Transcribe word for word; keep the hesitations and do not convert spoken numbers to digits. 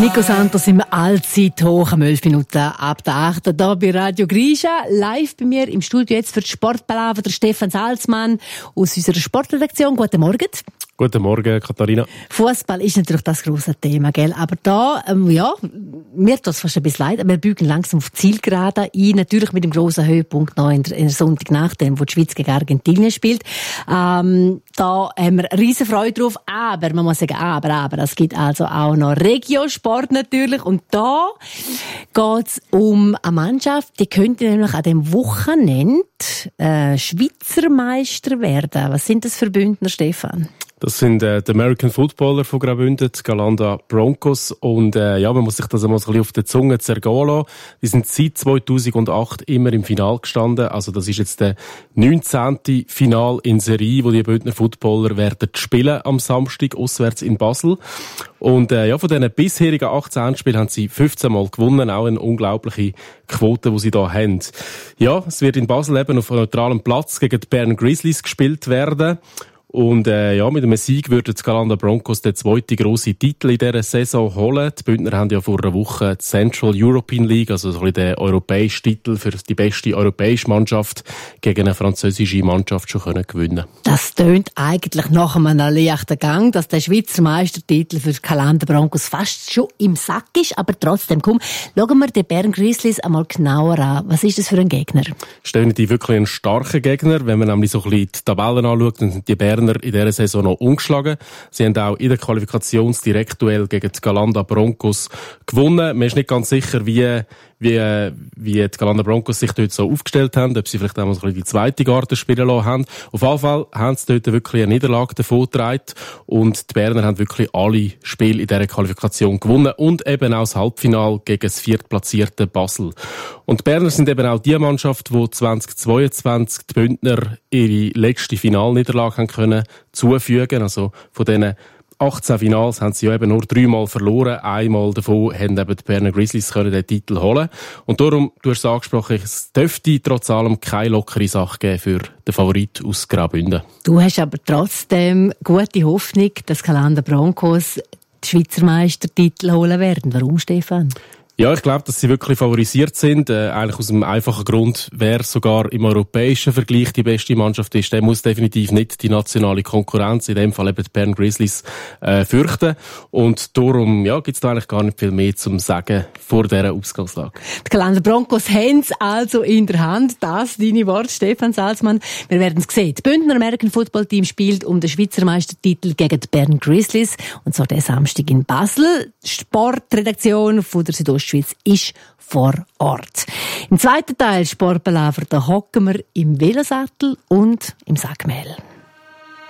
Nico Santos im Allzeithoch, um elf Minuten ab der acht. Hier bei Radio Grisha. Live bei mir im Studio jetzt für die Sportpalaver der Stefan Salzmann aus unserer Sportredaktion. Guten Morgen. Guten Morgen, Katharina. Fußball ist natürlich das grosse Thema, gell? Aber da, ähm, ja, mir tut es fast ein bisschen leid, aber wir bügeln langsam auf die Zielgerade ein. Natürlich mit dem grossen Höhepunkt noch in der, in der Sonntagnacht, wo die Schweiz gegen Argentinien spielt. Ähm, da haben wir riesen Freude drauf. Aber, man muss sagen, aber, aber, es gibt also auch noch Regiosport natürlich. Und da geht's um eine Mannschaft, die könnte nämlich an dem Wochenende äh, Schweizer Meister werden. Was sind das für Bündner, Stefan? Das sind äh, die American Footballer von Graubünden, die Galanda Broncos. Und äh, ja, man muss sich das einmal so ein bisschen auf der Zunge zergehen lassen. Die sind seit zweitausendacht immer im Finale gestanden. Also das ist jetzt der neunzehnte Final in Serie, wo die Bündner Footballer werden spielen am Samstag auswärts in Basel. Und äh, ja, von diesen bisherigen achtzehn Spielen haben sie fünfzehn Mal gewonnen. Auch eine unglaubliche Quote, die sie da haben. Ja, es wird in Basel eben auf einem neutralen Platz gegen die Bern Grizzlies gespielt werden. Und äh, ja, mit einem Sieg würden die Galanda Broncos den zweiten grossen Titel in dieser Saison holen. Die Bündner haben ja vor einer Woche die Central European League, also so ein bisschen den europäischen Titel für die beste europäische Mannschaft gegen eine französische Mannschaft schon können gewinnen. Das tönt eigentlich nach einem leichten Gang, dass der Schweizer Meistertitel für die Galanda Broncos fast schon im Sack ist. Aber trotzdem, komm, schauen wir den Bern Grizzlies einmal genauer an. Was ist das für ein Gegner? Stellen die wirklich einen starken Gegner. Wenn man nämlich so ein bisschen die Tabellen anschaut, dann sind die Berner in dieser Saison noch ungeschlagen. Sie haben auch in der Qualifikationsdirektduell gegen die Galanda Broncos gewonnen. Man ist nicht ganz sicher, wie, wie, wie die Galanda Broncos sich dort so aufgestellt haben, ob sie vielleicht auch mal so ein bisschen die zweite Garde spielen lassen haben. Auf jeden Fall haben sie dort wirklich eine Niederlage davongetragen und die Berner haben wirklich alle Spiele in dieser Qualifikation gewonnen und eben auch das Halbfinale gegen das viertplatzierte Basel. Und die Berner sind eben auch die Mannschaft, die zweitausendzweiundzwanzig die Bündner ihre letzte Finalniederlage haben können zufügen. Also von diesen achtzehn Finals haben sie ja eben nur dreimal verloren. Einmal davon haben eben die Berner Grizzlies können den Titel holen. Und darum, du hast es angesprochen, es dürfte trotz allem keine lockere Sache geben für den Favorit aus Graubünden. Du hast aber trotzdem gute Hoffnung, dass Galanda Broncos die Schweizer Meistertitel holen werden. Warum, Stefan? Ja, ich glaube, dass sie wirklich favorisiert sind. Äh, eigentlich aus einem einfachen Grund, wer sogar im europäischen Vergleich die beste Mannschaft ist, der muss definitiv nicht die nationale Konkurrenz, in dem Fall eben die Bern Grizzlies, äh, fürchten. Und darum, ja, gibt's da eigentlich gar nicht viel mehr zum Sagen vor dieser Ausgangslage. Die Galanda Broncos haben es also in der Hand. Das, deine Worte, Stefan Salzmann. Wir werden es sehen. Das Bündner American Football Team spielt um den Schweizer Meistertitel gegen die Bern Grizzlies. Und zwar den Samstag in Basel. Die Sportredaktion von der Südostschweiz ist vor Ort. Im zweiten Teil Sportpalaver, da hocken wir im Velosattel und im Sackmehl.